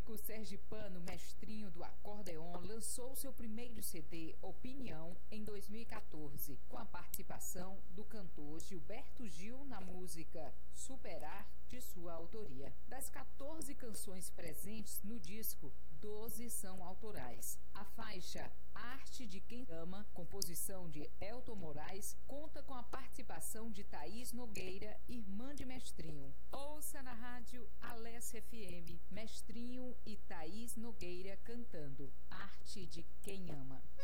músico sergipano Mestrinho do Acordeon lançou seu primeiro CD, Opinião, em 2014, com a participação do cantor Gilberto Gil na música Superar, de sua autoria. Das 14 canções presentes no disco, 12 são autorais. A faixa Arte de Quem Ama, composição de Elton Moraes, conta com a participação de Thaís Nogueira, irmã de Mestrinho. Ouça na rádio Alessia FM, Mestrinho e Thaís Nogueira cantando Arte de Quem Ama.